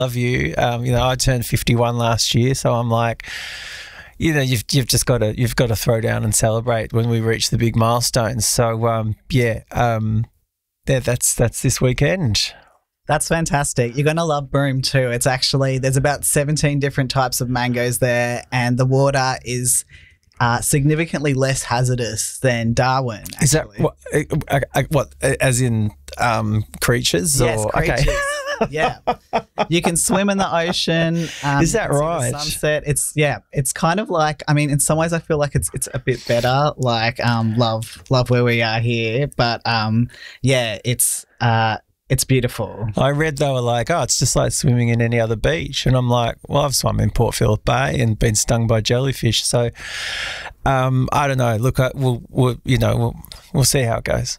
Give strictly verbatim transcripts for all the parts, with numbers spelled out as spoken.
love you. Um, you know, I turned fifty-one last year, so I'm like, you know, you've you've just got to you've got to throw down and celebrate when we reach the big milestones. So um, yeah, um, yeah, that's that's this weekend. That's fantastic. You're going to love Broome too. It's actually, there's about seventeen different types of mangoes there, and the water is uh, significantly less hazardous than Darwin. Actually. Is that what, uh, uh, what as in um, creatures? Yes, or, creatures. Okay. Yeah. You can swim in the ocean. Um, is that right? Sunset. It's, yeah, it's kind of like, I mean, in some ways I feel like it's it's a bit better, like um, love, love where we are here. But um, yeah, it's... Uh, It's beautiful. I read they were like, oh, it's just like swimming in any other beach. And I'm like, well, I've swum in Port Phillip Bay and been stung by jellyfish. So um, I don't know. Look, I, we'll, we'll, you know, we'll, we'll see how it goes.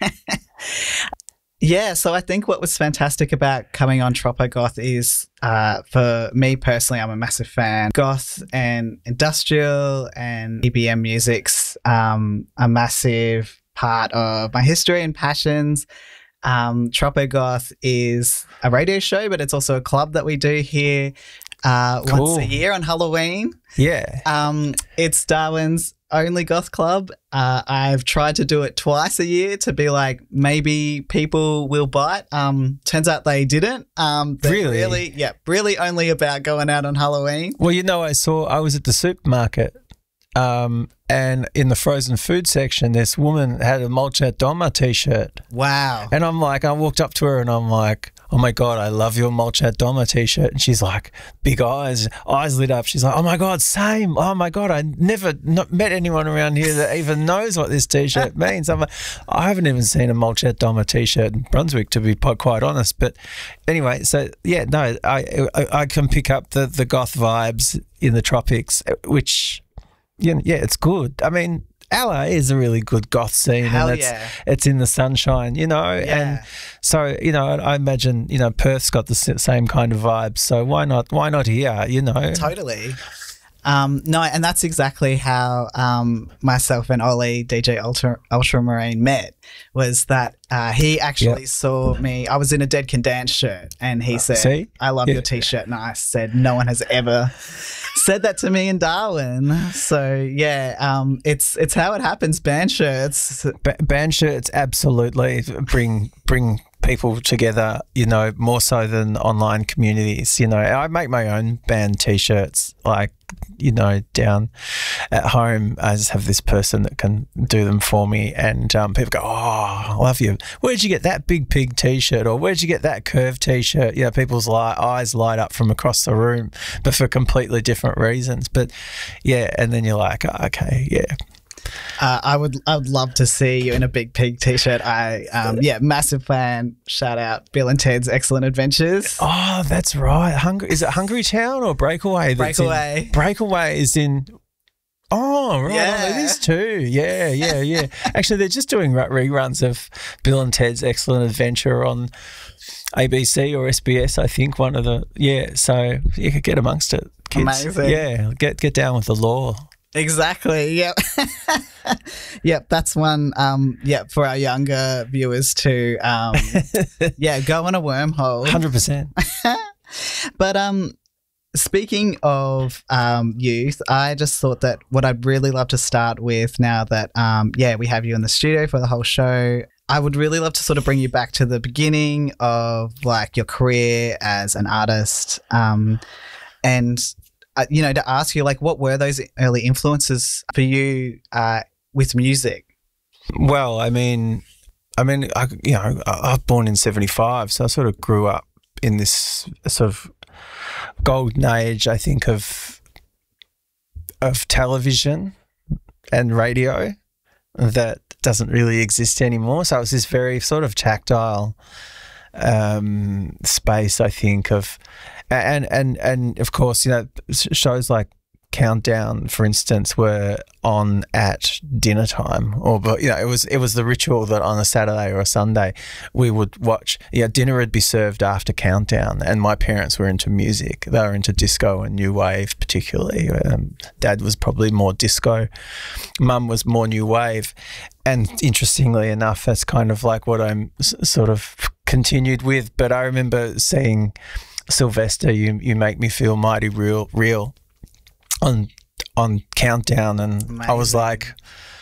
Yeah, so I think what was fantastic about coming on Tropo Goth is, uh, for me personally, I'm a massive fan. Goth and industrial and E B M music's um, a massive part of my history and passions. Um, Tropo Goth is a radio show, but it's also a club that we do here uh, Cool. once a year on Halloween. Yeah. Um, it's Darwin's only goth club. Uh, I've tried to do it twice a year to be like, maybe people will bite. Um, turns out they didn't. Um, they're Really? Really, yeah, really only about going out on Halloween. Well, you know, I saw, I was at the supermarket um, and in the frozen food section, this woman had a Molchat Doma t-shirt. Wow. And I'm like, I walked up to her and I'm like, oh my God, I love your Molchat Doma t-shirt. And she's like, big eyes, eyes lit up. She's like, oh my God, same. Oh my God, I never not met anyone around here that even knows what this t-shirt means. I'm like, I haven't even seen a Molchat Doma t-shirt in Brunswick, to be quite honest. But anyway, so yeah, no, I I, I can pick up the, the goth vibes in the tropics, which, yeah, yeah, it's good. I mean, L A is a really good goth scene. Hell and it's, yeah. it's in the sunshine, you know, Yeah. and so, you know, I imagine, you know, Perth's got the s- same kind of vibes. So why not, why not here, you know? Totally. Um, no, and that's exactly how um, myself and Ollie, D J Ultra, Ultramarine, met, was that uh, he actually Yep. saw me. I was in a Dead Can Dance shirt, and he said, see? I love Yeah. your t-shirt. And I said, no one has ever said that to me in Darwin. So, yeah, um, it's it's how it happens, band shirts. Ba- band shirts absolutely bring bring people together, you know, more so than online communities. You know, I make my own band t-shirts, like, you know, down at home. I just have this person that can do them for me, and um, people go, oh, I love you. Where'd you get that Big Pig t-shirt, or where'd you get that Curve t-shirt? You know, people's li- eyes light up from across the room, but for completely different reasons. But yeah, and then you're like, oh, okay, yeah. Uh, I would I would love to see you in a Big Pig t-shirt. I um, yeah, massive fan. Shout out Bill and Ted's Excellent Adventures. Oh, that's right. Hungry, is it Hungry Town or Breakaway? that's in- Breakaway. Breakaway is in. Oh, right. Yeah. Oh, it is too. Yeah, yeah, yeah. Actually, they're just doing re- reruns of Bill and Ted's Excellent Adventure on A B C or S B S, I think. One of the yeah. So you could get amongst it, kids. Amazing. Yeah, get get down with the law. Exactly. Yep. Yep. That's one. Um. Yep. For our younger viewers to um. yeah. Go on a wormhole. Hundred percent. But um. Speaking of um, youth, I just thought that what I'd really love to start with now that, um, yeah, we have you in the studio for the whole show, I would really love to sort of bring you back to the beginning of like your career as an artist, um, and uh, you know, to ask you like, what were those early influences for you uh, with music? Well, I mean, I mean, I, you know, I I was born in seventy-five, so I sort of grew up in this sort of golden age, I think, of of television and radio that doesn't really exist anymore. So it was this very sort of tactile um, space, I think, of and and and of course, you know, shows like Countdown, for instance, were on at dinner time, or but you know, it was it was the ritual that on a Saturday or a Sunday we would watch. Yeah, dinner would be served after Countdown, and my parents were into music. They were into disco and new wave, particularly. Um, Dad was probably more disco. Mum was more new wave, and interestingly enough, that's kind of like what I'm s- sort of continued with. But I remember seeing Sylvester, you you make me feel mighty real, real on on Countdown, and Amazing. I was like,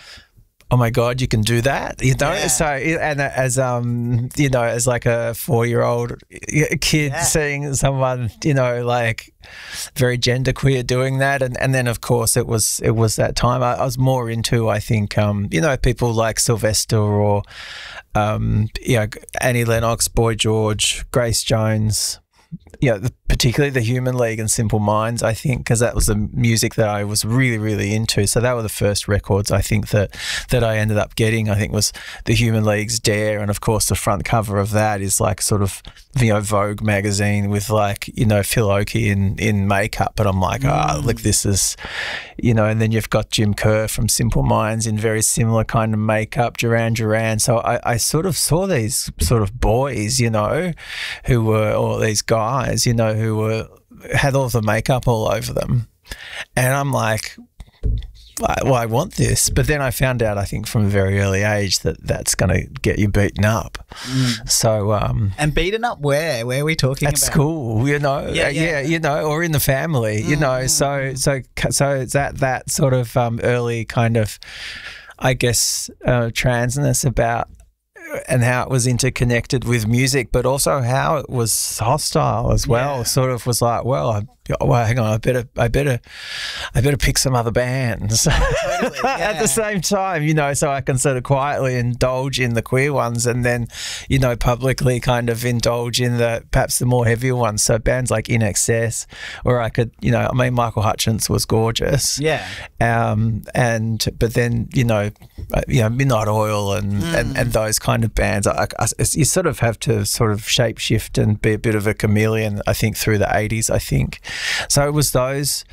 oh my God, you can do that, you know? Yeah. So, and as, um, you know, as like a four-year-old kid yeah. seeing someone, you know, like very genderqueer doing that. And, and then, of course, it was it was that time. I, I was more into, I think, um, you know, people like Sylvester or, um, you know, Annie Lennox, Boy George, Grace Jones, you know, particularly the Human League and Simple Minds, I think, because that was the music that I was really, really into. So that were the first records I think that that I ended up getting. I think was the Human League's Dare, and of course the front cover of that is like sort of, you know, Vogue magazine with like, you know, Phil Oakey in in makeup, but I'm like, ah, mm. oh, look, this is, you know, and then you've got Jim Kerr from Simple Minds in very similar kind of makeup, Duran Duran. So I, I sort of saw these sort of boys, you know, who were, or these guys, you know, who were had all the makeup all over them, and I'm like, well, I want this. But then I found out, I think, from a very early age that that's going to get you beaten up. Mm. So, um, and beaten up where? Where are we talking at about? At school, you know, yeah, yeah. yeah, you know, or in the family, mm. you know. So, so, so it's that that sort of um, early kind of, I guess, uh, transness about. And how it was interconnected with music, but also how it was hostile as well. Yeah. Sort of was like, well, I, well, hang on, I better, I better, I better pick some other bands totally, yeah. at the same time, you know, so I can sort of quietly indulge in the queer ones, and then, you know, publicly kind of indulge in the perhaps the more heavier ones. So bands like In Excess, where I could, you know, I mean, Michael Hutchence was gorgeous, yeah, um, and but then you know, you know, Midnight Oil and mm. and, and those kind of bands. I, I, you sort of have to sort of shape shift and be a bit of a chameleon, I think, through the eighties, I think. So it was those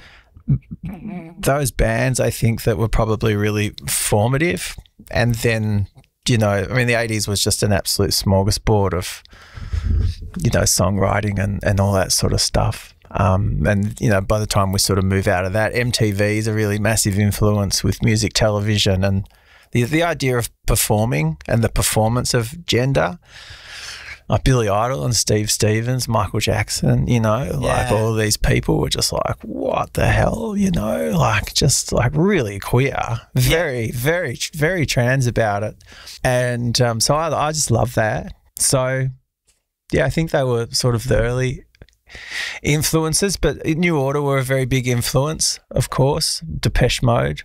those bands, I think, that were probably really formative. And then, you know, I mean, the eighties was just an absolute smorgasbord of, you know, songwriting and, and all that sort of stuff. Um, and, you know, by the time we sort of move out of that, M T V is a really massive influence with music television, and the the idea of performing and the performance of gender. Like Billy Idol and Steve Stevens, Michael Jackson, you know, yeah. like all of these people were just like, what the hell, you know, like just like really queer, very, yeah. very, very trans about it. And um, so I, I just love that. So, yeah, I think they were sort of the early influences, but New Order were a very big influence, of course, Depeche Mode.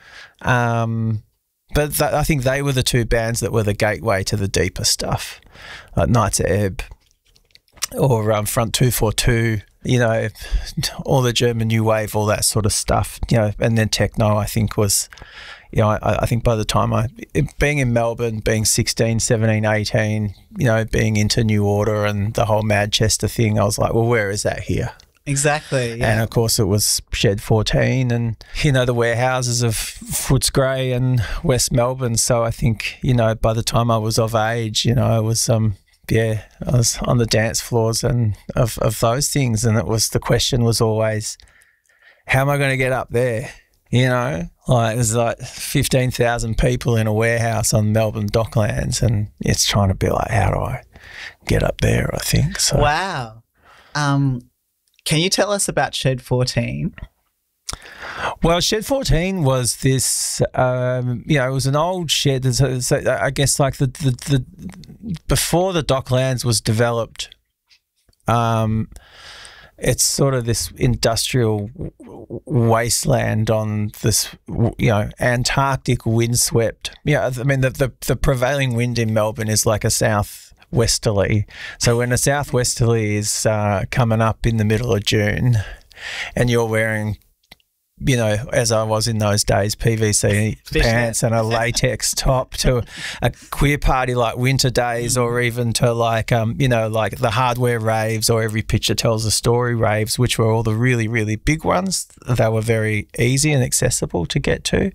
Um, but th- I think they were the two bands that were the gateway to the deeper stuff. Like Knights of Ebb or um, Front two forty-two, you know, all the German New Wave, all that sort of stuff, you know, and then techno, I think, was, you know, I, I think by the time I, being in Melbourne, being sixteen, seventeen, eighteen, you know, being into New Order and the whole Manchester thing, I was like, well, where is that here? Exactly, yeah. And, of course, it was Shed fourteen and, you know, the warehouses of Footscray and West Melbourne. So I think, you know, by the time I was of age, you know, I was, um, yeah, I was on the dance floors and of, of those things. And it was, the question was always, how am I going to get up there? You know, like there's like fifteen thousand people in a warehouse on Melbourne Docklands, and it's trying to be like, how do I get up there, I think. So. Wow. Um, Can you tell us about Shed fourteen? Well, Shed fourteen was this, um, you know, it was an old shed. So, so I guess like the, the, the before the Docklands was developed, um, it's sort of this industrial wasteland on this, you know, Antarctic windswept. Yeah, I mean, the, the, the prevailing wind in Melbourne is like a south westerly. So when a southwesterly is uh, coming up in the middle of June and you're wearing, you know, as I was in those days, P V C Fish pants net. And a latex top to a queer party like Winter Days, or even to like, um, you know, like the Hardware raves or Every Picture Tells a Story raves, which were all the really, really big ones. They were very easy and accessible to get to.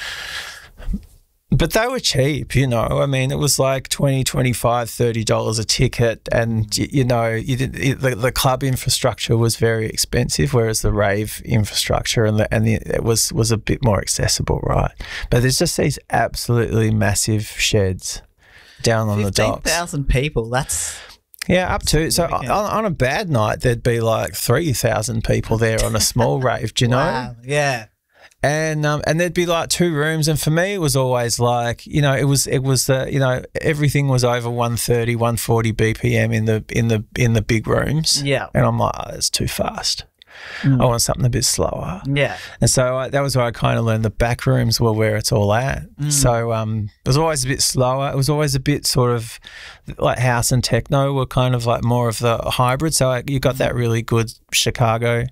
But they were cheap, you know. I mean, it was like twenty dollars, twenty-five dollars, thirty dollars a ticket, and, you know, you did, the, the club infrastructure was very expensive, whereas the rave infrastructure and, the, and the, it was, was a bit more accessible, right? But there's just these absolutely massive sheds down on the docks. fifteen thousand people, that's... Yeah, up to. So on, on a bad night, there'd be like three thousand people there on a small rave, do you know? Wow. Yeah. And um, and there'd be like two rooms, and for me it was always like, you know, it was it was the, you know, everything was over one thirty, one forty B P M in the in the in the big rooms. Yeah. And I'm like, oh, it's too fast. Mm. I want something a bit slower. Yeah. And so I, that was where I kind of learned the back rooms were where it's all at. Mm. So um, it was always a bit slower. It was always a bit sort of like house and techno were kind of like more of the hybrid. So I, you got that really good Chicago,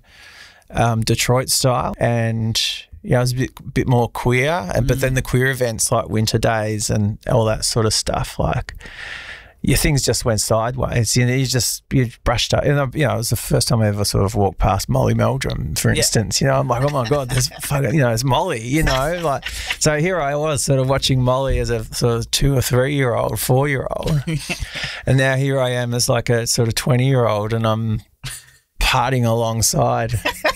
um, Detroit style, and yeah, it was a bit, bit more queer. Mm. But then the queer events like Winter Days and all that sort of stuff, like, your things just went sideways. You know, you just you brushed up. You know, you know, it was the first time I ever sort of walked past Molly Meldrum, for instance. Yeah. You know, I'm like, oh my god, there's fucking, you know, it's Molly. You know, like, so here I was, sort of watching Molly as a sort of two or three year old, four year old, and now here I am as like a sort of twenty year old, and I'm partying alongside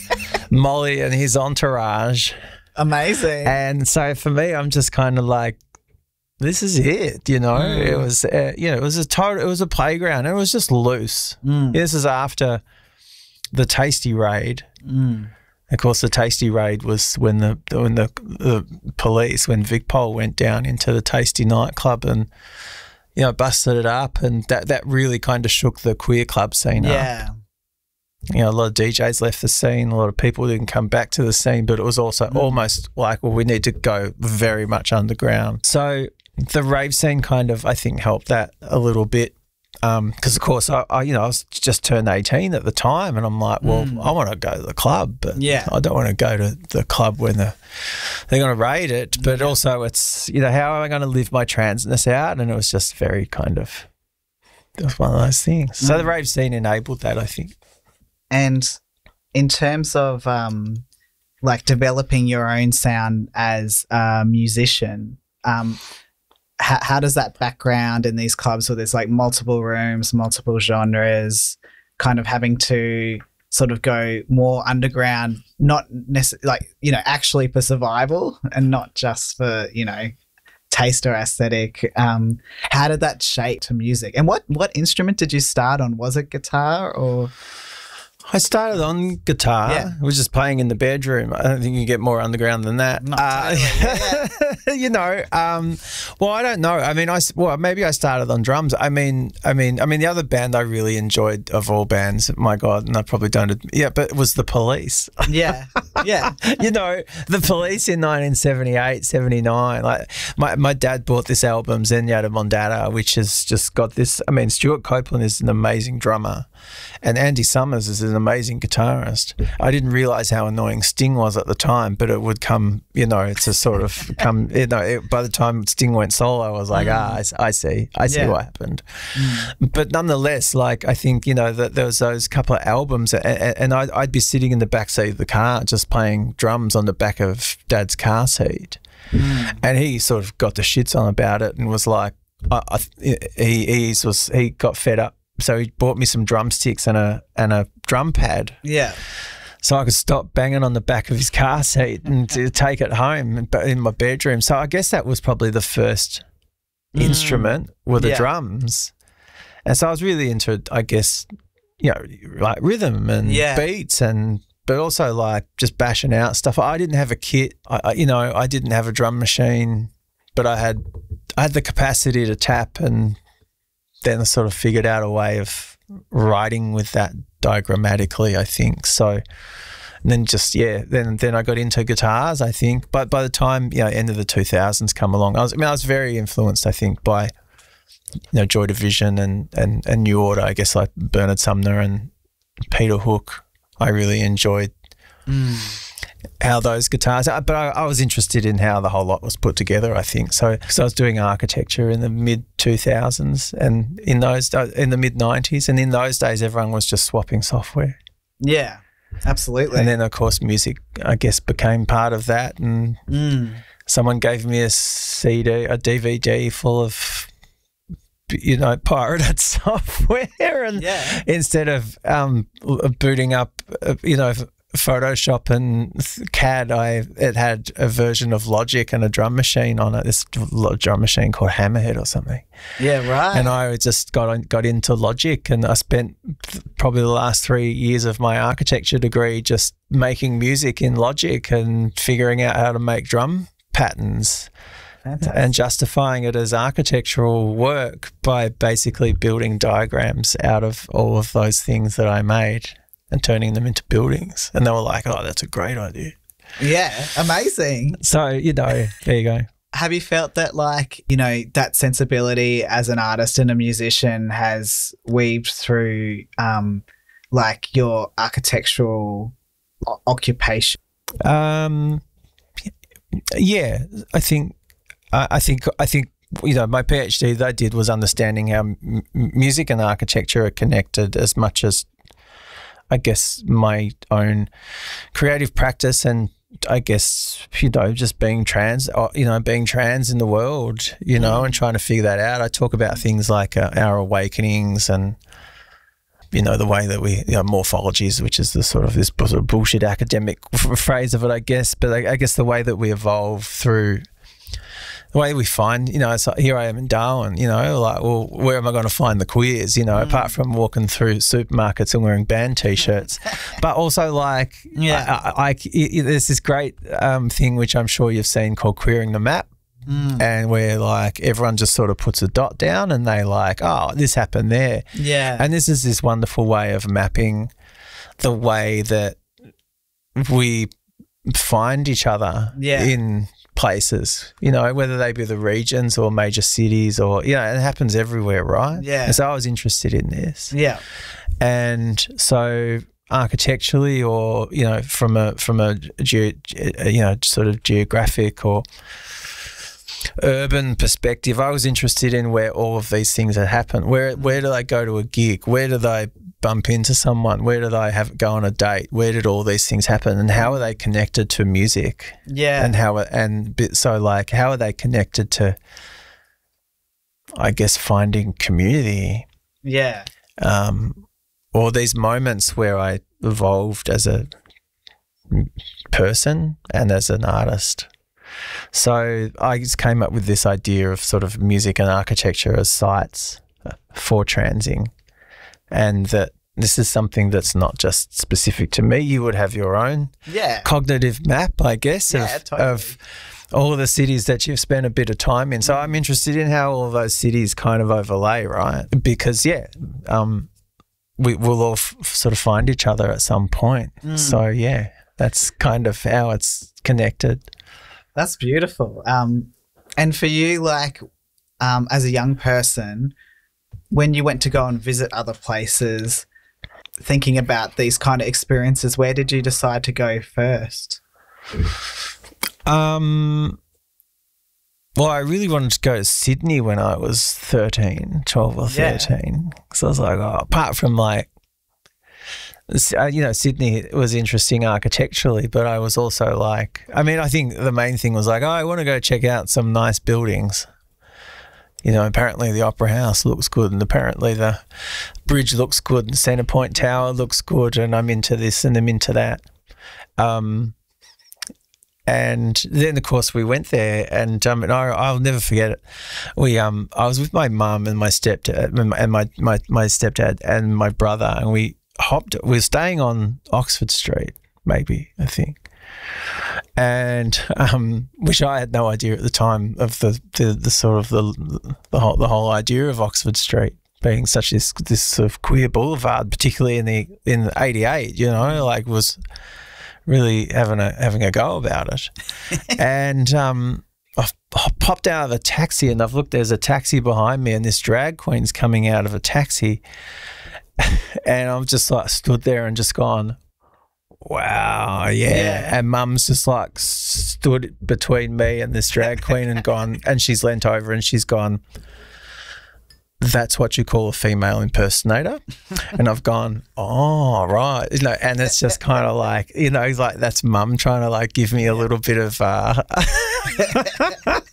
Molly and his entourage. Amazing. And so for me, I'm just kind of like, this is it, you know. Mm. It was, uh, you know, it was a total, it was a playground. It was just loose. Mm. This is after the Tasty raid. Mm. Of course, the Tasty raid was when the when the, the police, when Vigpol went down into the Tasty nightclub and, you know, busted it up, and that that really kind of shook the queer club scene yeah. up. You know, a lot of D Js left the scene. A lot of people didn't come back to the scene, but it was also mm. almost like, well, we need to go very much underground. So the rave scene kind of, I think, helped that a little bit, because um, of course I, I, you know, I was just turned eighteen at the time, and I'm like, well, mm. I want to go to the club, but yeah. I don't want to go to the club when the, they're going to raid it. But yeah. also, it's, you know, how am I going to live my transness out? And it was just very kind of, it was one of those things. Mm. So the rave scene enabled that, I think. And in terms of um, like developing your own sound as a musician, um, how, how does that background in these clubs where there's like multiple rooms, multiple genres, kind of having to sort of go more underground, not necessarily like, you know, actually for survival and not just for, you know, taste or aesthetic. Um, how did that shape to music? And what, what instrument did you start on? Was it guitar or... I started on guitar. Yeah. I was just playing in the bedroom. I don't think you get more underground than that. Not uh, totally, yeah. You know, um, well, I don't know. I mean, I well, maybe I started on drums. I mean, I mean, I mean, the other band I really enjoyed of all bands, my God, and I probably don't. Admit, yeah, but it was the Police. Yeah, yeah. You know, the Police in nineteen seventy-eight, seventy-nine. Like my my dad bought this album Zenyatta Mondatta, which has just got this. I mean, Stuart Copeland is an amazing drummer, and Andy Summers is an amazing guitarist. I didn't realize how annoying Sting was at the time, but it would come, you know, it's a sort of come, you know, it, by the time Sting went solo, I was like, mm. ah, I, I see, I see yeah. what happened. Mm. But nonetheless, like, I think, you know, that there was those couple of albums, and, and I'd, I'd be sitting in the back seat of the car just playing drums on the back of Dad's car seat. Mm. And he sort of got the shits on about it and was like, I, I, he, he was, he got fed up. So he bought me some drumsticks and a and a drum pad. Yeah. So I could stop banging on the back of his car seat and to take it home in my bedroom. So I guess that was probably the first mm. instrument were the yeah. drums. And so I was really into, I guess, you know, like rhythm and yeah. beats, and but also like just bashing out stuff. I didn't have a kit. I, I, you know, I didn't have a drum machine, but I had I had the capacity to tap, and then I sort of figured out a way of writing with that diagrammatically, I think. So, and then just, yeah, then then I got into guitars, I think. But by the time, you know, end of the two thousands come along, I was, I mean, I was very influenced, I think, by, you know, Joy Division and, and, and New Order, I guess, like Bernard Sumner and Peter Hook. I really enjoyed mm. how those guitars, but I, I was interested in how the whole lot was put together, I think. So, so I was doing architecture in the mid two thousands and in those in the mid nineties, and in those days everyone was just swapping software. Yeah, absolutely. And then of course music, I guess, became part of that, and mm. someone gave me a C D, a D V D full of, you know, pirated software, and yeah. instead of um, booting up, uh, you know, Photoshop and C A D, I it had a version of Logic and a drum machine on it. This drum machine called Hammerhead or something. Yeah, right. And I just got on, got into Logic, and I spent probably the last three years of my architecture degree just making music in Logic and figuring out how to make drum patterns. Fantastic. And justifying it as architectural work by basically building diagrams out of all of those things that I made and turning them into buildings. And they were like, oh, that's a great idea. Yeah, amazing. So, you know, there you go. Have you felt that, like, you know, that sensibility as an artist and a musician has weaved through, um, like, your architectural o- occupation? Um, yeah, I think, I, I think, I think, you know, my PhD that I did was understanding how m- music and architecture are connected as much as, I guess, my own creative practice and I guess, you know, just being trans, or, you know, being trans in the world, you know, mm. and trying to figure that out. I talk about things like uh, our awakenings and, you know, the way that we, you know, morphologies, which is the sort of this sort of bullshit academic f- phrase of it, I guess. But I, I guess the way that we evolve through, the way we find, you know, it's like, here I am in Darwin, you know, like, well, where am I going to find the queers, you know, mm. apart from walking through supermarkets and wearing band T-shirts. But also, like, yeah, I, I, I, there's this great um, thing which I'm sure you've seen called Queering the Map. Mm. And where, like, everyone just sort of puts a dot down and they like, oh, this happened there. Yeah. And this is this wonderful way of mapping the way that we find each other yeah. in places, you know, whether they be the regions or major cities or, you know, it happens everywhere, right? Yeah. And so I was interested in this. Yeah. And so architecturally or, you know, from a, from a, ge- you know, sort of geographic or urban perspective, I was interested in where all of these things had happened. Where, where do they go to a gig? Where do they bump into someone? Where do they have go on a date? Where did all these things happen? And how are they connected to music? Yeah. And how and so like how are they connected to, I guess, finding community? Yeah. Um, or these moments where I evolved as a person and as an artist. So I just came up with this idea of sort of music and architecture as sites for transing. And that this is something that's not just specific to me. You would have your own yeah. cognitive map, I guess, yeah, of, totally. of all of the cities that you've spent a bit of time in. So I'm interested in how all of those cities kind of overlay, right? Because, yeah, um, we, we'll all f- sort of find each other at some point. Mm. So, yeah, that's kind of how it's connected. That's beautiful. Um, and for you, like, um, as a young person, when you went to go and visit other places, thinking about these kind of experiences, where did you decide to go first? Um, well, I really wanted to go to Sydney when I was thirteen, twelve or thirteen. Yeah. So I was like, oh, apart from like, you know, Sydney was interesting architecturally, but I was also like, I mean, I think the main thing was like, oh, I want to go check out some nice buildings. You know, apparently the Opera House looks good and apparently the bridge looks good and Centre Point Tower looks good and I'm into this and I'm into that. Um, and then, of course, we went there and, um, and I, I'll never forget it. We, um, I was with my mum and my stepdad and my, my, my stepdad and my brother and we hopped, we were staying on Oxford Street, maybe, I think. And um, which I had no idea at the time of the, the, the sort of the the whole the whole idea of Oxford Street being such this this sort of queer boulevard, particularly in the in eighty-eight, you know, like was really having a having a go about it. And um, I popped out of a taxi and I've looked. There's a taxi behind me, and this drag queen's coming out of a taxi, and I'm just like stood there and just gone, wow, yeah. yeah. And mum's just like stood between me and this drag queen and gone, and she's leant over and she's gone, that's what you call a female impersonator. And I've gone, oh, right. You know, and it's just kind of like, you know, like that's mum trying to like give me a little bit of uh,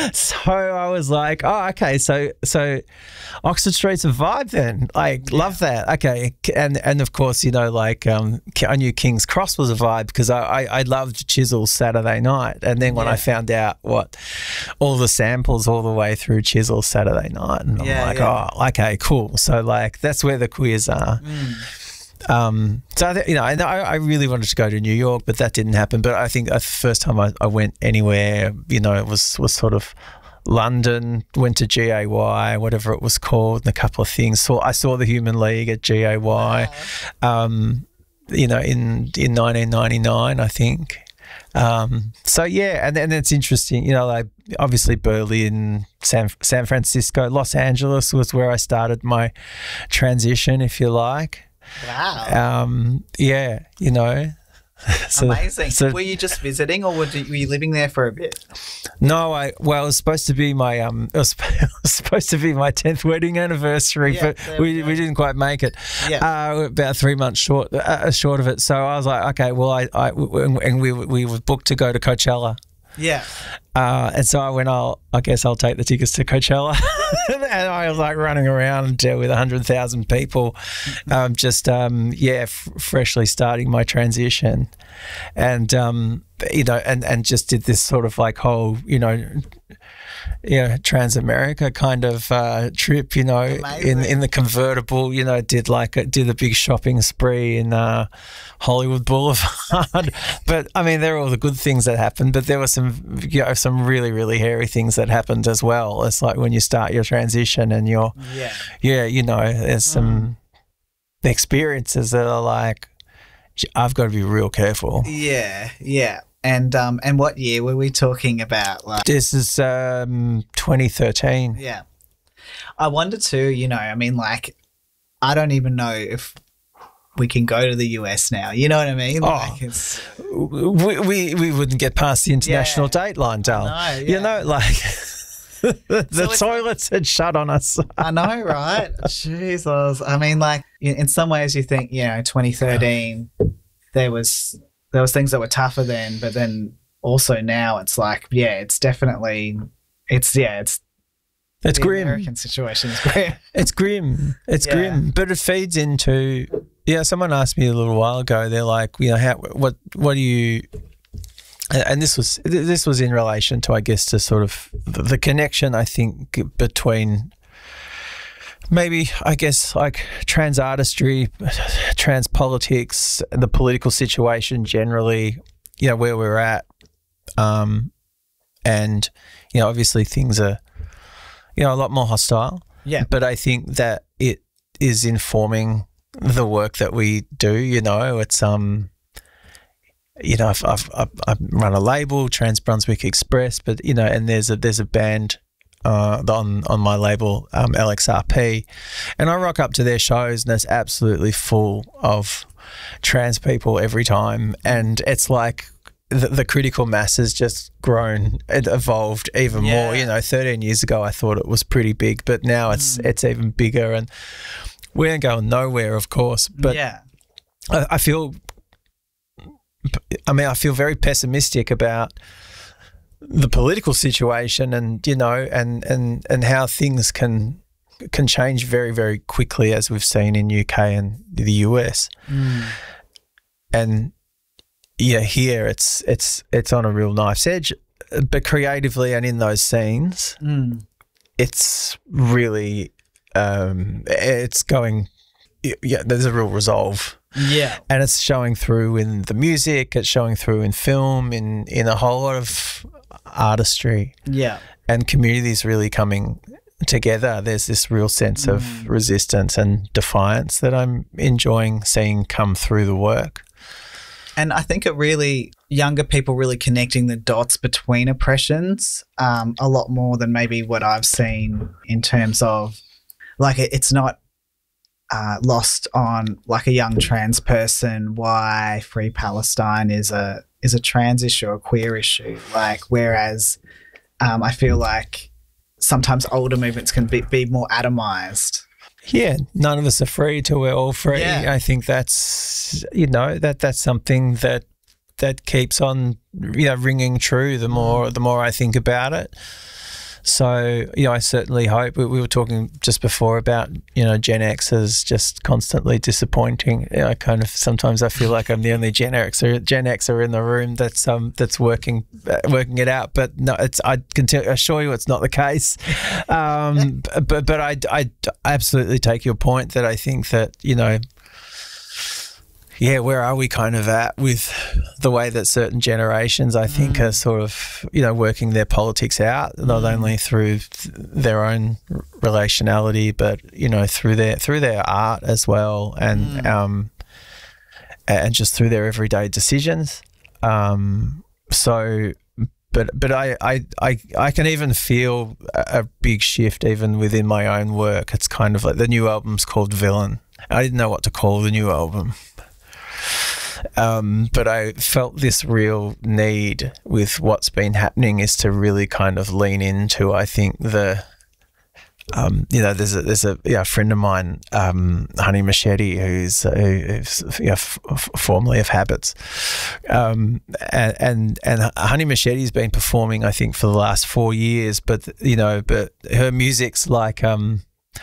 So I was like, oh, okay, so so Oxford Street's a vibe then. Like, yeah. Love that. Okay, and and of course, you know, like um, I knew King's Cross was a vibe because I, I I loved Chisel Saturday Night, and then when yeah. I found out what all the samples all the way through Chisel Saturday Night, and I'm yeah, like, yeah. oh, okay, cool. So like that's where the queers are. Mm. Um, so I th- you know, I, I really wanted to go to New York, but that didn't happen. But I think the first time I, I went anywhere, you know, it was was sort of London. Went to G A Y, whatever it was called, and a couple of things. So I saw the Human League at G A Y, wow. um, you know, in in nineteen ninety-nine, I think. Um, so yeah, and and it's interesting, you know, like obviously Berlin, San San Francisco, Los Angeles was where I started my transition, if you like. Wow. Um, yeah, you know. So, amazing. So, were you just visiting, or were you, were you living there for a bit? No, I well, it was supposed to be my um, it was, it was supposed to be my tenth wedding anniversary, yeah, but we, we, we didn't quite make it. Yeah, uh, about three months short, uh, short of it. So I was like, okay, well, I, I and we we were booked to go to Coachella. Yeah. Uh, and so I went, I'll, I guess I'll take the tickets to Coachella. And I was like running around uh, with one hundred thousand people, um, just, um, yeah, f- freshly starting my transition. And, um, you know, and, and just did this sort of like whole, you know, yeah, Trans-America kind of uh, trip, you know, Amazing. in in the convertible, you know, did like a, did a big shopping spree in uh, Hollywood Boulevard. But I mean, there are all the good things that happened, but there were some, you know, some really really hairy things that happened as well. It's like when you start your transition and you're, yeah, yeah, you know, there's some mm. experiences that are like, I've got to be real careful. Yeah, yeah. And um and what year were we talking about? Like, this is um twenty thirteen. Yeah. I wonder too, you know, I mean, like, I don't even know if we can go to the U S now. You know what I mean? Like, oh, it's, we, we we wouldn't get past the international yeah. date line, Dale. No, yeah. You know, like the so toilets had shut on us. I know, right? Jesus. I mean, like, in some ways you think, you know, twenty thirteen, there was... There was things that were tougher then, but then also now it's like, yeah, it's definitely, it's, yeah, it's, it's the grim. American situation is grim. It's grim. It's yeah. grim, but it feeds into, yeah, someone asked me a little while ago, they're like, you know, how, what, what do you, and this was, this was in relation to, I guess, to sort of the connection, I think, between maybe, I guess, like trans artistry, trans politics, the political situation generally, you know, where we're at. Um, and, you know, obviously things are, you know, a lot more hostile. Yeah. But I think that it is informing the work that we do, you know. It's, um, you know, I've, I've, I've, I've run a label, Trans Brunswick Express, but, you know, and there's a, there's a band Uh, on on my label, um, L X R P, and I rock up to their shows and it's absolutely full of trans people every time, and it's like the, the critical mass has just grown, it evolved even yeah. more. You know, thirteen years ago I thought it was pretty big, but now it's mm. it's even bigger, and we ain't going nowhere, of course. But yeah, I, I feel, I mean, I feel very pessimistic about the political situation, and you know, and and and how things can can change very very quickly, as we've seen in U K and the U S. Mm. And yeah, here it's it's it's on a real knife's edge, but creatively and in those scenes, mm. it's really um, it's going. Yeah, there's a real resolve. Yeah, and it's showing through in the music. It's showing through in film, in in a whole lot of artistry. Yeah, and communities really coming together. There's this real sense of mm. resistance and defiance that I'm enjoying seeing come through the work. And I think it really, younger people really connecting the dots between oppressions um, a lot more than maybe what I've seen in terms of, like, it, it's not uh, lost on like a young trans person why Free Palestine is a is a trans issue or a queer issue. Like, whereas um, I feel like sometimes older movements can be, be more atomized. Yeah, none of us are free till we're all free. Yeah. I think that's, you know, that that's something that that keeps on, you know, ringing true the more the more I think about it. So, you know, I certainly hope, we, we were talking just before about, you know, Gen X is just constantly disappointing. You know, I kind of, sometimes I feel like I'm the only Gen Xer, Gen Xer in the room that's um that's working uh, working it out. But no, it's, I can tell, assure you it's not the case. Um, but, but I, I absolutely take your point that I think that, you know, yeah, where are we kind of at with the way that certain generations, I think, mm. are sort of, you know, working their politics out, not mm. only through th- their own relationality, but, you know, through their through their art as well, and mm. um, and just through their everyday decisions. Um, so, but but I, I I I can even feel a, a big shift even within my own work. It's kind of like the new album's called Villain. I didn't know what to call the new album. Um, but I felt this real need with what's been happening is to really kind of lean into, I think, the, um, you know, there's a, there's a, yeah, a friend of mine, um, Honey Machete, who's, who's yeah, f- f- formerly of Habits. Um, and, and, and Honey Machete's been performing, I think, for the last four years, but, you know, but her music's like, um,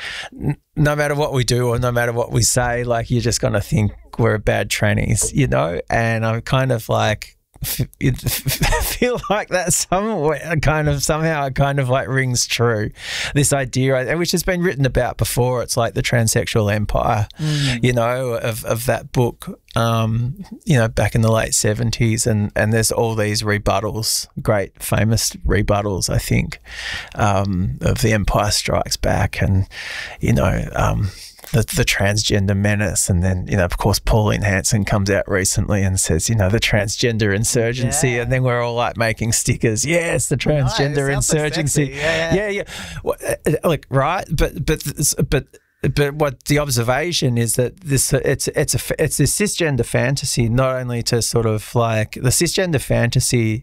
no matter what we do or no matter what we say, like, you're just going to think we're bad trannies, you know? And I'm kind of like, f- feel like that somewhere kind of somehow it kind of like rings true. This idea, which has been written about before, it's like the transsexual empire, mm. you know, of, of that book, um, you know, back in the late seventies. And, and there's all these rebuttals, great famous rebuttals, I think, um, of The Empire Strikes Back and, you know, um, The, the transgender menace. And then, you know, of course, Pauline Hanson comes out recently and says, you know, the transgender insurgency. Yeah. And then we're all like making stickers. Yes, the transgender nice. insurgency. So yeah, yeah. yeah, yeah. Like, right. But, but, but, but what the observation is that this, it's, it's a, it's a cisgender fantasy, not only to sort of like the cisgender fantasy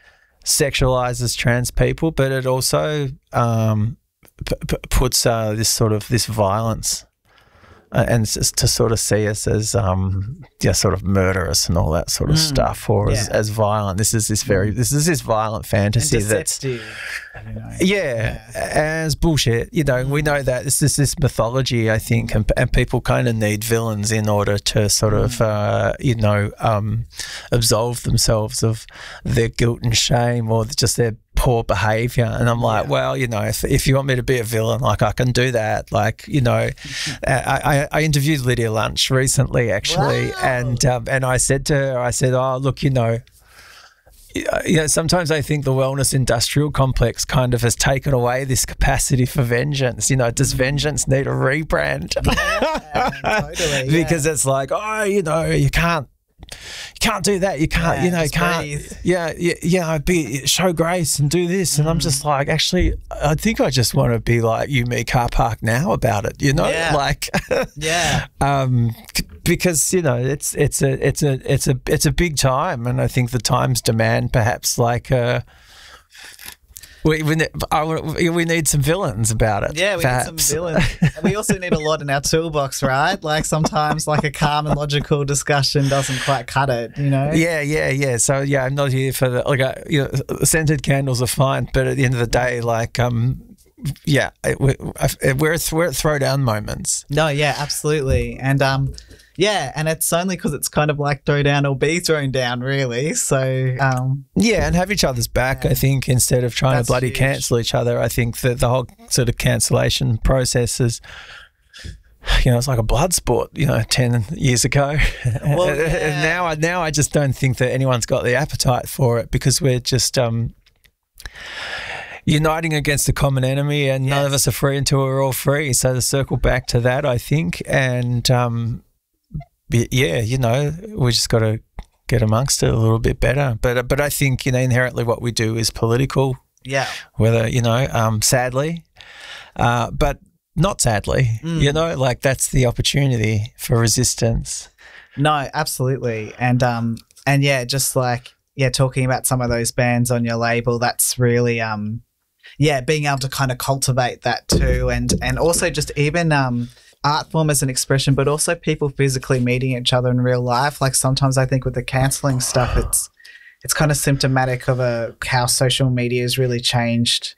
sexualizes trans people, but it also um, p- p- puts uh, this sort of, this violence Uh, and to sort of see us as, um, yeah, sort of murderous and all that sort of mm, stuff, or yeah. as, as violent. This is this very, this is this violent fantasy that's, you know, yeah, yeah, as bullshit. You know, mm. we know that this is this mythology, I think, and, and people kind of need villains in order to sort mm. of, uh, you know, um, absolve themselves of their guilt and shame or just their poor behavior. And I'm like, yeah. well, you know, if, if you want me to be a villain, like, I can do that. Like, you know, I, I, I interviewed Lydia Lunch recently, actually, wow. and um, and I said to her, I said, oh, look, you know, you know, sometimes I think the wellness industrial complex kind of has taken away this capacity for vengeance. You know, does vengeance need a rebrand? Yeah, totally, yeah. Because it's like, oh, you know, you can't, you can't do that. You can't, yeah, you know, you can't, breathe. yeah, yeah, yeah, be, show grace and do this. And mm. I'm just like, actually, I think I just want to be like you, me, car park now about it, you know, yeah. like, yeah, um, because, you know, it's, it's a, it's a, it's a, it's a big time. And I think the times demand perhaps like, uh, We we, we need some villains about it. Yeah, we perhaps. need some villains. And we also need a lot in our toolbox, right? Like sometimes like a calm and logical discussion doesn't quite cut it, you know? Yeah, yeah, yeah. So, yeah, I'm not here for the, like, uh, you know, scented candles are fine, but at the end of the day, like, um, yeah, it, we're, we're at throwdown moments. No, yeah, absolutely. And, um, yeah, and it's only because it's kind of like throw down or be thrown down, really. So, um, yeah, and have each other's back, yeah. I think, instead of trying That's to bloody huge. cancel each other. I think that the whole sort of cancellation process is, you know, it's like a blood sport, you know, ten years ago. Well, yeah. now, I, now I just don't think that anyone's got the appetite for it because we're just um, uniting against a common enemy and yes. none of us are free until we're all free. So to circle back to that, I think, and um, yeah, you know, we just got to get amongst it a little bit better. But but I think, you know, inherently what we do is political. Yeah. Whether, you know, um, sadly, uh, but not sadly, mm. you know, like that's the opportunity for resistance. No, absolutely. And um and yeah, just like yeah, talking about some of those bands on your label, that's really um yeah, being able to kind of cultivate that too, and and also just even um. art form as an expression, but also people physically meeting each other in real life. Like sometimes I think with the cancelling stuff, it's it's kind of symptomatic of a how social media has really changed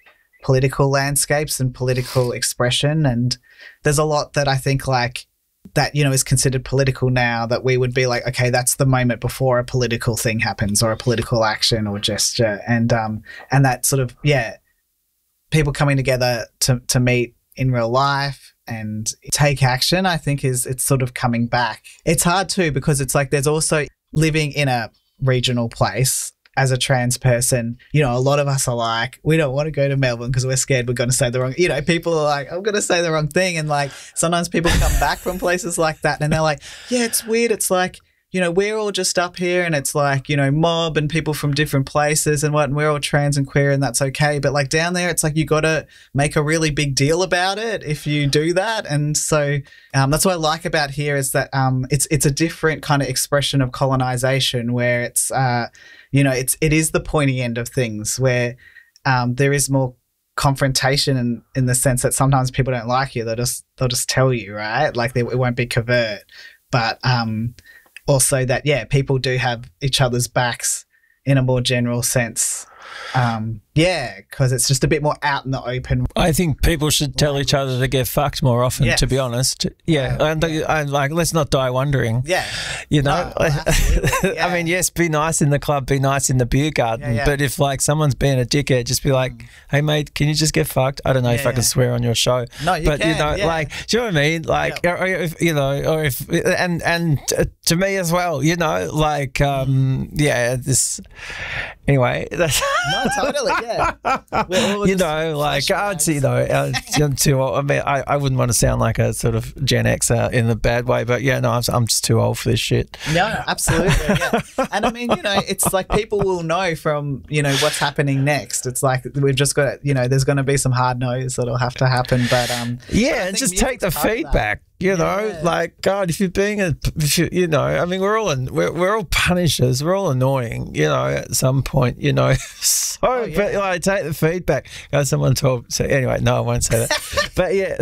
political landscapes and political expression. And there's a lot that I think like that, you know, is considered political now that we would be like, okay, that's the moment before a political thing happens or a political action or gesture. And, um, and that sort of, yeah, people coming together to, to meet in real life and take action, I think is it's sort of coming back. It's hard too because it's like there's also living in a regional place as a trans person, you know, a lot of us are like, we don't want to go to Melbourne because we're scared we're going to say the wrong, you know, people are like, I'm going to say the wrong thing. And like sometimes people come back from places like that and they're like, yeah, it's weird. It's like, you know, we're all just up here and it's like, you know, mob and people from different places and what, and we're all trans and queer and that's okay. But like down there, it's like you got to make a really big deal about it if you do that. And so um, that's what I like about here is that um, it's it's a different kind of expression of colonization where it's, uh, you know, it's it is the pointy end of things where um, there is more confrontation in, in the sense that sometimes people don't like you. They'll just they'll just tell you, right? Like they, it won't be covert, but um, also that, yeah, people do have each other's backs in a more general sense. Um, yeah, because it's just a bit more out in the open. I think people should tell each other to get fucked more often, Yes. to be honest. Yeah, Yeah, and, and like, let's not die wondering. Yeah. You know, No, absolutely, yeah. I mean, yes, be nice in the club, be nice in the beer garden, Yeah, yeah. but if like someone's being a dickhead, just be like, hey mate, can you just get fucked? I don't know if Yeah, I can yeah. swear on your show. No, you but can, you know, yeah. like, do you know what I mean? Like, or if, you know, or if, and and to me as well, you know, like, um, yeah, this. Anyway, that's No, totally, yeah. We're all you just know, like, flash I'd, you know, uh, I'm too old. I mean, I, I wouldn't want to sound like a sort of Gen Xer in a bad way, but yeah, no, I'm, I'm just too old for this shit. No, absolutely. Yeah. And I mean, you know, it's like people will know from, you know, what's happening next. It's like we've just got, you know, there's going to be some hard no's that'll have to happen. But um, Yeah, but I and think just take the music's part of that. feedback. You know, Yeah. like God, if you're being a, if you, you know, I mean, we're all in, we're we're all punishers. We're all annoying. You know, at some point, you know. So, Oh, yeah. but like, take the feedback. Go, someone told. So anyway, no, I won't say that. But yeah,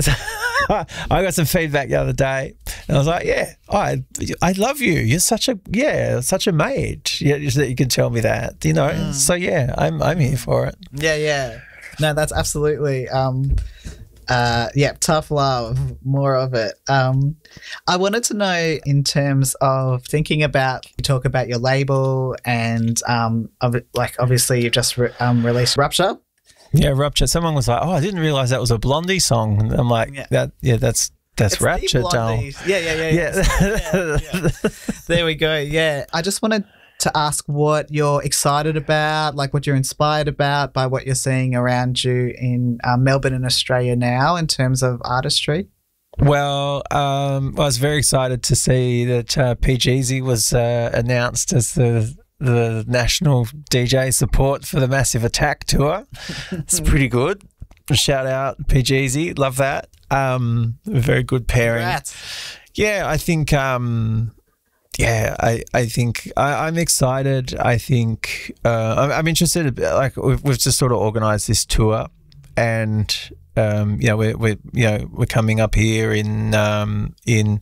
I got some feedback the other day, and I was like, yeah, I I love you. You're such a yeah, such a mate. Yeah, just that you can tell me that. You know. Mm. So yeah, I'm I'm here for it. Yeah, yeah. No, that's absolutely. Um, uh, yeah, tough love, more of it. Um, I wanted to know in terms of thinking about, you talk about your label and um, of, like obviously you've just re- um, released Rupture. Yeah, Rupture. Someone was like, "Oh, I didn't realize that was a Blondie song." And I'm like, Yeah. "That, yeah, that's that's It's the Rapture, doll." Blondie. Yeah, yeah, yeah, yeah. Yeah. Yeah, yeah. There we go. Yeah. I just wanted to ask what you're excited about, like what you're inspired about by what you're seeing around you in uh, Melbourne and Australia now in terms of artistry. Well, um, I was very excited to see that uh, P Jeezy was uh, announced as the the national D J support for the Massive Attack tour. It's pretty good. Shout out P Jeezy, love that. Um, very good pairing. Congrats. Yeah, I think. Um, yeah, I, I think I, I'm excited. I think uh, I'm, I'm interested. Like we've, we've just sort of organised this tour, and um, you know we're, we're you know we're coming up here in um, in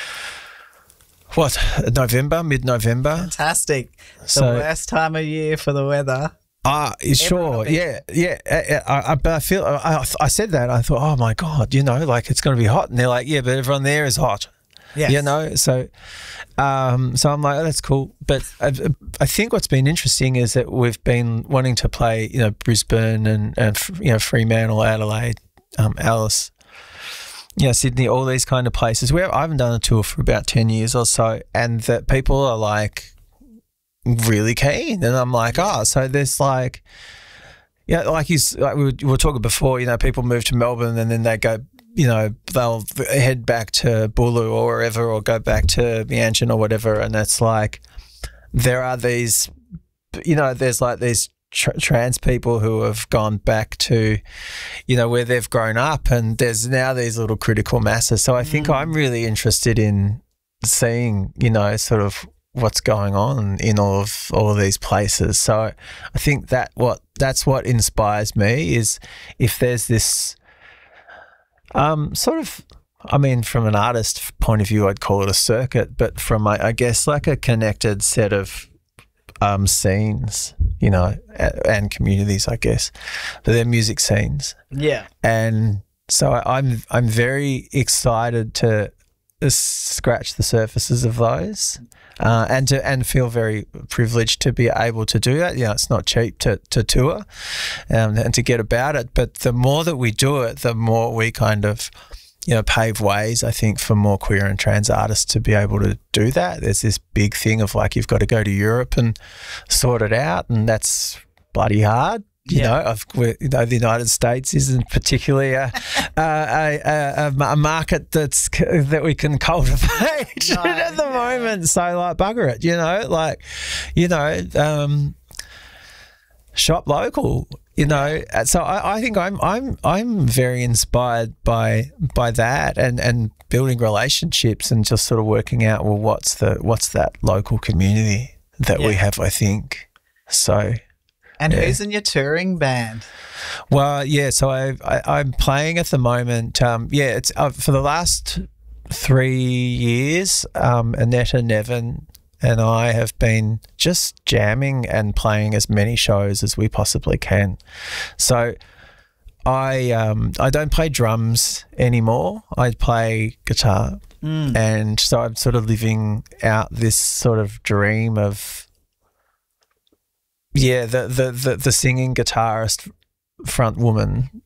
what November, mid-November. Fantastic. The So- worst time of year for the weather. Ah, sure, will be. yeah, yeah. I, I, I- but I feel I, I said that I thought, oh my god, you know, like it's going to be hot, and they're like, yeah, but everyone there is hot. Yes. You know, so um, so I'm like, oh, that's cool. But I, I think what's been interesting is that we've been wanting to play, you know, Brisbane and, and you know, Fremantle, Adelaide, um, Alice, you know, Sydney, all these kind of places where I haven't done a tour for about ten years or so, and that people are like really keen. And I'm like, oh, so there's like, yeah, like you, like we were, we were talking before, you know, people move to Melbourne and then they go, you know, they'll head back to Bulu or wherever, or go back to Mianjin or whatever. And it's like, there are these, you know, there's like these tr- trans people who have gone back to, you know, where they've grown up, and there's now these little critical masses. So I think Mm. I'm really interested in seeing, you know, sort of what's going on in all of all of these places. So I think that what that's what inspires me is if there's this um sort of, I mean, from an artist point of view, I'd call it a circuit, but from my, I guess, like a connected set of um scenes, you know, a- and communities, I guess, but they're music scenes. Yeah. And so I- I'm I'm very excited to uh, scratch the surfaces of those, uh, and to and feel very privileged to be able to do that. You know, it's not cheap to to tour, um, and to get about it. But the more that we do it, the more we kind of, you know, pave ways, I think, for more queer and trans artists to be able to do that. There's this big thing of like, you've got to go to Europe and sort it out, and that's bloody hard. You Yeah. know, I've, we- you know, the United States isn't particularly a, a, a, a, a market that's that we can cultivate No, at the yeah. moment. So like, bugger it, you know, like, you know, um, shop local. You know, so I, I think I'm I'm I'm very inspired by by that, and, and building relationships and just sort of working out, well, what's the what's that local community that we Yeah. have, I think. So And Yeah. who's in your touring band? well, yeah. So I, I I'm playing at the moment. Um, yeah, it's uh, for the last three years. Um, Annetta Nevin and I have been just jamming and playing as many shows as we possibly can. So I um, I don't play drums anymore. I play guitar, Mm. and so I'm sort of living out this sort of dream of yeah, the the the, the singing guitarist front woman.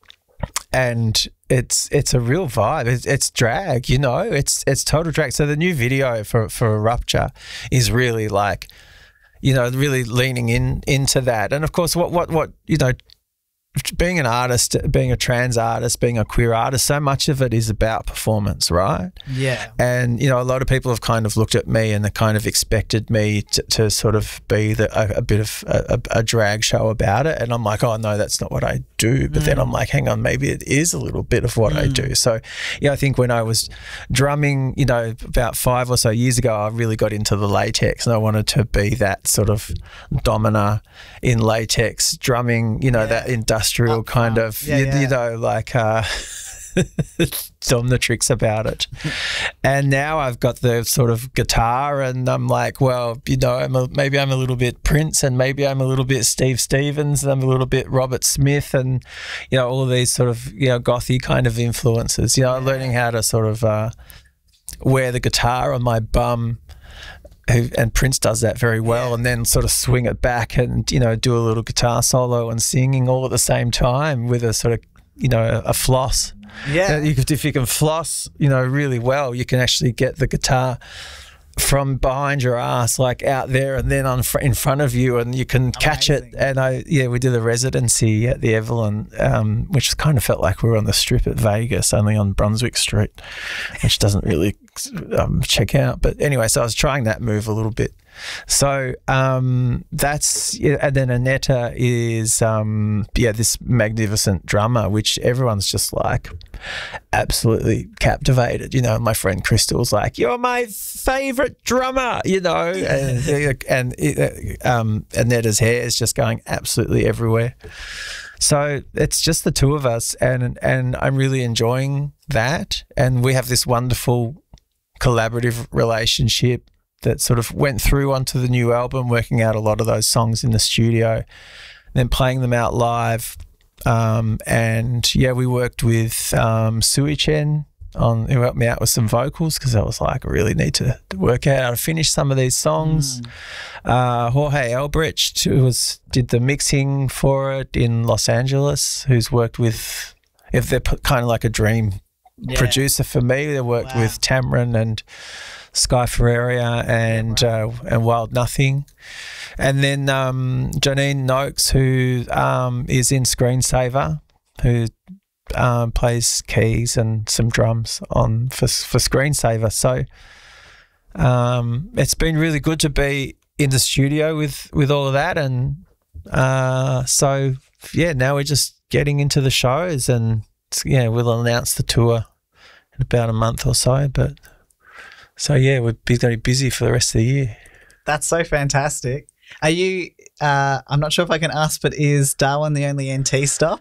And it's it's a real vibe. It's, it's drag, you know. It's it's total drag. So the new video for for Rupture is really like, you know, really leaning in into that. And of course, what what what you know, being an artist, being a trans artist, being a queer artist, so much of it is about performance, right? Yeah. And, you know, a lot of people have kind of looked at me and they kind of expected me to, to sort of be the, a, a bit of a, a drag show about it. And I'm like, oh, no, that's not what I do. But then I'm like, hang on, maybe it is a little bit of what I do. So, yeah, I think when I was drumming, you know, about five or so years ago, I really got into the latex, and I wanted to be that sort of domina in latex drumming, you know, Yeah. that industrial Up kind front. of, Yeah, you, yeah. you know, like uh, dominatrix about it. And now I've got the sort of guitar, and I'm like, well, you know, I'm a, maybe I'm a little bit Prince, and maybe I'm a little bit Steve Stevens, and I'm a little bit Robert Smith, and, you know, all of these sort of, you know, gothy kind of influences. You know, learning how to sort of uh, wear the guitar on my bum. Who, and Prince does that very well, and then sort of swing it back and, you know, do a little guitar solo and singing all at the same time with a sort of, you know, a, a floss. Yeah. Uh, you could, if you can floss, you know, really well, you can actually get the guitar from behind your ass, like out there, and then on fr- in front of you, and you can catch it. Amazing. And I, yeah, we did a residency at the Evelyn, um, which kind of felt like we were on the Strip at Vegas, only on Brunswick Street, which doesn't really um, check out. But anyway, so I was trying that move a little bit. So um, that's, yeah, and then Annetta is, um, yeah, this magnificent drummer, which everyone's just like absolutely captivated. You know, my friend Crystal's like, "You're my favorite drummer," you know, and, and it, um, Annetta's hair is just going absolutely everywhere. So it's just the two of us, and and I'm really enjoying that. And we have this wonderful collaborative relationship that sort of went through onto the new album, working out a lot of those songs in the studio, then playing them out live. Um, and yeah, we worked with um, Sui Chen on, who helped me out with some vocals, because I was like, I really need to work out how to finish some of these songs. Mm. Uh, Jorge Elbrecht, who was did the mixing for it in Los Angeles, who's worked with, if they're p- kind of like a dream Yeah. producer for me. They worked Wow. with Tamron and Sky Ferreria and uh, and Wild Nothing, and then um, Janine Noakes, who um, is in Screensaver, who um, plays keys and some drums on for for Screensaver. So um, it's been really good to be in the studio with with all of that, and uh, so yeah, now we're just getting into the shows, and yeah, we'll announce the tour in about a month or so, but. So, yeah, we're very busy for the rest of the year. That's so fantastic. Are you, uh, I'm not sure if I can ask, but is Darwin the only N T stop?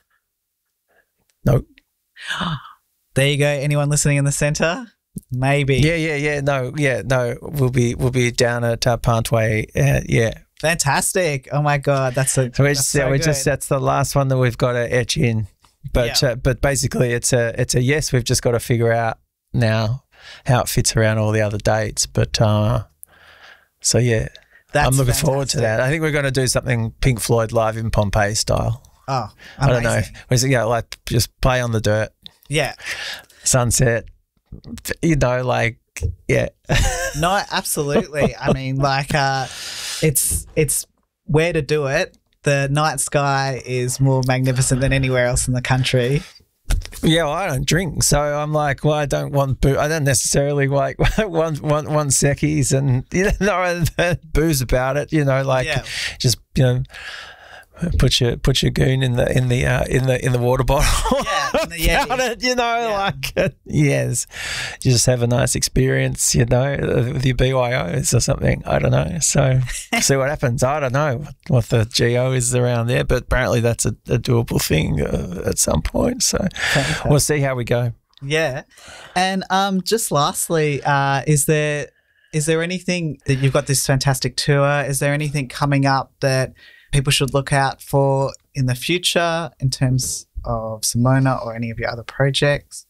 No. There you go. Anyone listening in the centre? Maybe. Yeah, yeah, yeah. No, yeah, no. We'll be we'll be down at uh, Palmway. Uh, yeah, Fantastic. Oh my God. That's a, So we that's just, so yeah, we good. just that's the last one that we've got to etch in. But Yeah. uh, but basically, it's a it's a yes. We've just got to figure out now how it fits around all the other dates. But uh, so yeah, That's I'm looking forward to fantastic. that. I think we're going to do something Pink Floyd live in Pompeii style. Oh, I don't know. amazing. We just, yeah, like just play on the dirt, Yeah. sunset. You know, like yeah, No, absolutely. I mean, like, uh, it's it's where to do it. The night sky is more magnificent than anywhere else in the country. yeah. Well, I don't drink, so I'm like, well, I don't want boo. I don't necessarily like want want want secchies and you know no booze about it. You know, like Yeah. just you know. Put your put your goon in the in the uh, in the in the water bottle. Yeah, in the Yeti. Found it, you know, Yeah. like uh, yes, you just have a nice experience, you know, with your B Y Os or something. I don't know. So see what happens. I don't know what the G O is around there, but apparently that's a, a doable thing uh, at some point. So we'll see how we go. Yeah. And um, just lastly, uh, is there is there anything that you've got this fantastic tour? Is there anything coming up that people should look out for in the future in terms of Simona or any of your other projects?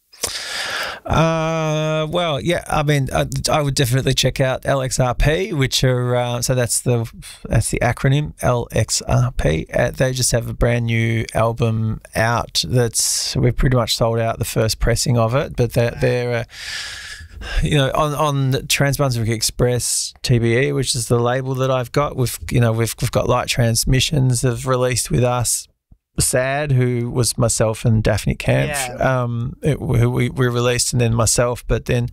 Uh, well, yeah. I mean, I, I would definitely check out L X R P, which are uh, so that's the that's the acronym L X R P. Uh, they just have a brand new album out. That's we've pretty much sold out the first pressing of it, but they're they're. Uh, you know, on on Trans-Brunswick Express T B E, which is the label that I've got, we've you know we've we've got Light Transmissions have released with us. Sad, who was myself and Daphne Camp, Yeah. um, it, who we, we released, and then myself. But then,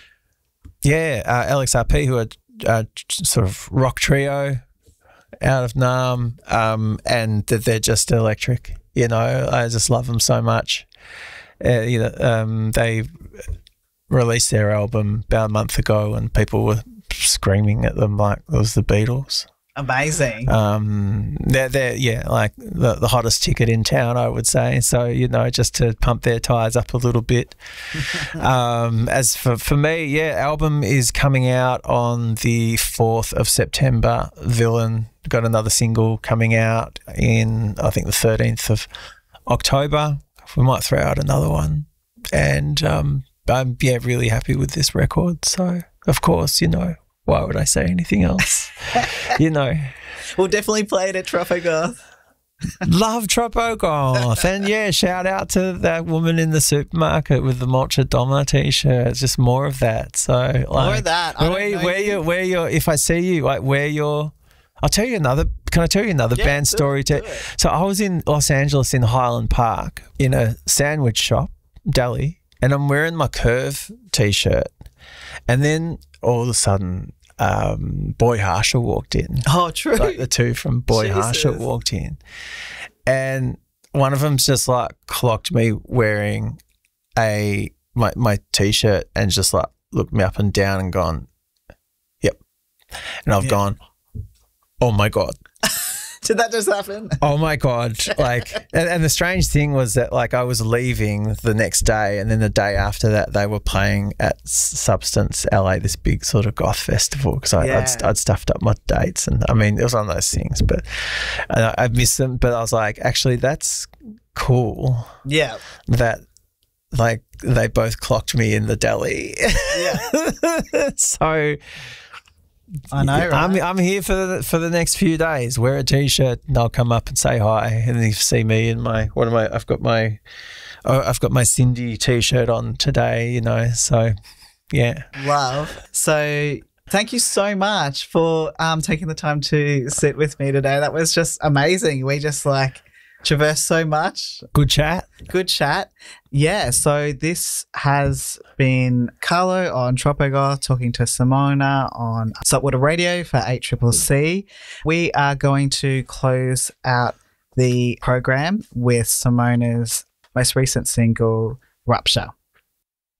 yeah, uh, L X R P, who are uh, sort of rock trio out of Nam, um, and that they're just electric. You know, I just love them so much. Uh, you know, um, they released their album about a month ago, and people were screaming at them like it was the Beatles. Amazing. Um, they're they're yeah, like the the hottest ticket in town, I would say. So you know, just to pump their tires up a little bit. um, as for for me, yeah, album is coming out on the fourth of September. Villain got another single coming out in I think the thirteenth of October. We might throw out another one, and um, I'm yeah really happy with this record. So of course, you know. Why would I say anything else? You know. We'll definitely play it at Tropigoth. Love Tropogoth. And yeah, shout out to that woman in the supermarket with the Mulcha Doma t-shirt. It's just more of that. So like, More of that. I don't Where, know where you. you where you if I see you, like where you're I'll tell you another can I tell you another Yeah, band do it, story do too? it. So I was in Los Angeles in Highland Park in a sandwich shop, deli, and I'm wearing my Curve t-shirt. And then all of a sudden, um, Boy Harsher walked in. Oh, true. Like the two from Boy Harsher Jesus. walked in. And one of them's just like clocked me wearing a my, my t-shirt and just like looked me up and down and gone, yep. And I've Yeah. gone, oh my God. Did that just happen? Oh my God. Like, and, and the strange thing was that like I was leaving the next day, and then the day after that they were playing at S- Substance L A, this big sort of goth festival, because Yeah. I'd, I'd stuffed up my dates. And I mean, it was one of those things, but and I, I missed them. But I was like, actually, that's cool Yeah. that like they both clocked me in the deli. Yeah. So I know, right? I'm I'm here for the for the next few days. Wear a t-shirt and I'll come up and say hi, and then you see me in my what am I? I've got my oh, I've got my Cindy t-shirt on today. You know, so yeah. Love. So thank you so much for um, taking the time to sit with me today. That was just amazing. We just like traversed so much. Good chat. Good chat. Yeah, so this has been Carlo on Tropigoth talking to Simona on Saltwater Radio for eight C C C. We are going to close out the program with Simona's most recent single, Rupture.